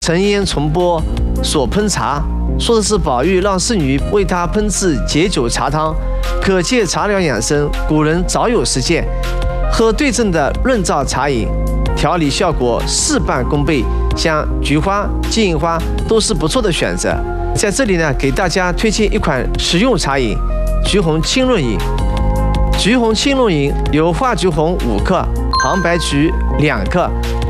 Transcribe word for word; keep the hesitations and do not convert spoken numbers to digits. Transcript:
沉烟重播所烹茶，说的是宝玉让侍女为他烹制解酒茶汤，可借茶疗养生，古人早有实践。喝对症的润燥茶饮，调理效果事半功倍，像菊花、金银花都是不错的选择。在这里呢，给大家推荐一款实用茶饮——橘红清润饮。橘红清润饮由化橘红五克、杭白菊两克、